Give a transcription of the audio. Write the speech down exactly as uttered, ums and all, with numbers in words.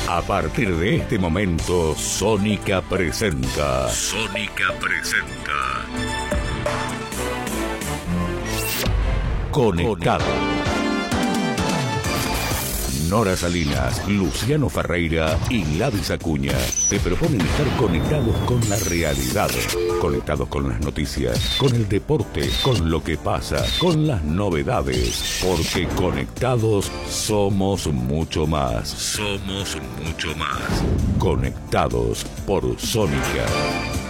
A partir de este momento, Sónica presenta. Sónica presenta. Conectado. Nora Salinas, Luciano Ferreira y Gladys Acuña te proponen estar conectados con la realidad, conectados con las noticias, con el deporte, con lo que pasa, con las novedades, porque conectados somos mucho más. Somos mucho más. Conectados por Sónica.